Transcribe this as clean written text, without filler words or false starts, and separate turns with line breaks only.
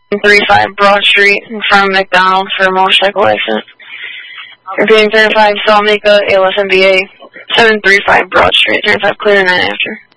35 Broad Street in front of McDonald's for a motorcycle accident. Repeating 35 Salmica, ALS MBA, 735 Broad Street, 35 clear 9 after.